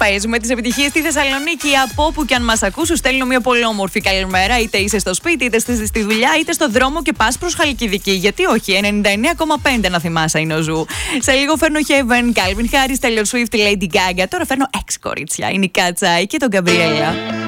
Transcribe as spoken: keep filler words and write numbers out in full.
παίζουμε τις επιτυχίες στη Θεσσαλονίκη. Από όπου και αν μας ακούς, σου στέλνω μια πολύ όμορφη καλημέρα. Είτε είσαι στο σπίτι, είτε στη, στη δουλειά, είτε στο δρόμο και πας προς Χαλκιδική. Γιατί όχι, ενενήντα εννέα κόμμα πέντε να θυμάσαι είναι ο Ζου. Σε λίγο φέρνω Heaven, Calvin Harris, Taylor Swift, Lady Gaga. Τώρα φέρνω έξι κορίτσια. Είναι η Κατσάη και τον Γκαμπριέλα.